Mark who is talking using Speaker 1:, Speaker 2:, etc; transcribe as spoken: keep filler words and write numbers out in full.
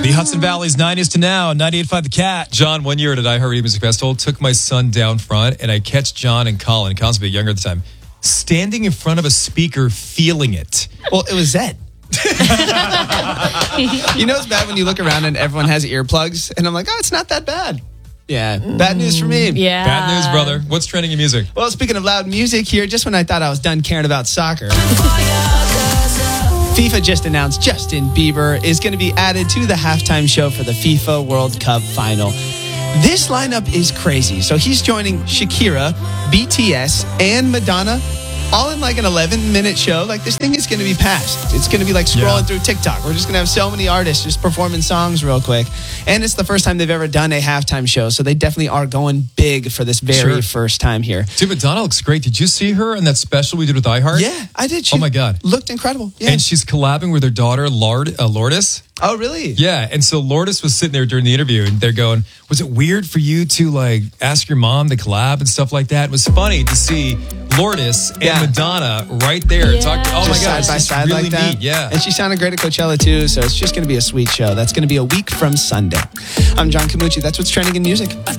Speaker 1: The Hudson Valley's nineties to now, ninety-eight point five The Cat.
Speaker 2: John, one year at iHeartRadio Music Festival, took my son down front, and I catch John and Colin, Colin's a bit younger at the time, standing in front of a speaker, feeling it.
Speaker 3: Well, it was Zed. You know it's bad when you look around and everyone has earplugs, and I'm like, oh, it's not that bad. Yeah, bad news for me.
Speaker 4: Yeah.
Speaker 2: Bad news, brother. What's trending in music?
Speaker 3: Well, speaking of loud music here, just when I thought I was done caring about soccer, FIFA just announced Justin Bieber is going to be added to the halftime show for the FIFA World Cup final. This lineup is crazy. So he's joining Shakira, B T S, and Madonna, all in like an eleven minute show. Like, this thing is going to be passed. It's going to be like scrolling
Speaker 2: Yeah.
Speaker 3: through TikTok. We're just going to have so many artists just performing songs real quick. And it's the first time they've ever done a halftime show. So they definitely are going big for this very
Speaker 2: Sure.
Speaker 3: first time here.
Speaker 2: Dude, Madonna looks great. Did you see her in that special we did with iHeart?
Speaker 3: Yeah, I did. She
Speaker 2: Oh, my God.
Speaker 3: looked incredible. Yeah.
Speaker 2: And she's collabing with her daughter, Lord, uh, Lourdes.
Speaker 3: Oh, really?
Speaker 2: Yeah, and so Lourdes was sitting there during the interview, and they're going, was it weird for you to, like, ask your mom to collab and stuff like that? It was funny to see Lourdes and
Speaker 3: Yeah.
Speaker 2: Madonna right there.
Speaker 4: Yeah.
Speaker 2: Talk to, oh,
Speaker 3: Just
Speaker 2: my God,
Speaker 3: side by
Speaker 2: it's
Speaker 3: side
Speaker 2: really
Speaker 3: like that.
Speaker 2: neat. Yeah.
Speaker 3: And she sounded great at Coachella too, so it's just going to be a sweet show. That's going to be a week from Sunday. I'm John Camucci. That's what's trending in music.